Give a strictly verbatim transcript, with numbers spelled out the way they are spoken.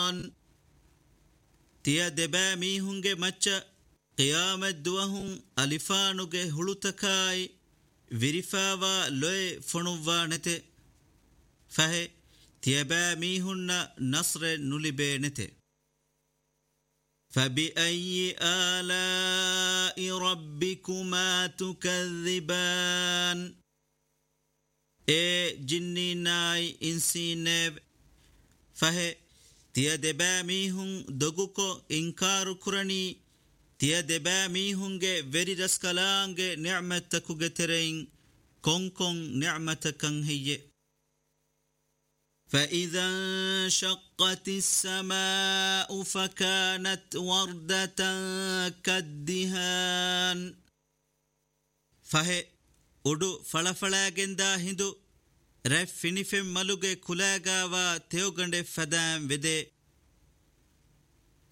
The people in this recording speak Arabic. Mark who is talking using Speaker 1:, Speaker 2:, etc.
Speaker 1: الفرقان تيا دبا ميهنگه مچ قيامت دوهم ألفانوگه هلوتكاي ويرفاوا لوي فنوا نته فهي تيبا ميهن نصر نلبي نته فبأي آلاء ربكما تكذبان اي جني ناي انسي نيب فهي تيا دبا ميهن دغوكو انكار كرني تيا دبا ميهنگه وری رسکلانگه نعمتكوگه ترين كون كون نعمتكن هي فإذا انشقت السماء فكانت وردة كالدهان فهي उडु फळफळाಗೆಂದಾ ಹಿಂದು ರೆಫ್ ಫಿನಿಫೆಂ ಮಲುಗೆ ಕುಲಾಗಾವ ತೆಯೋಗಂಡೆ ಫದಾಂ ವೆದೆ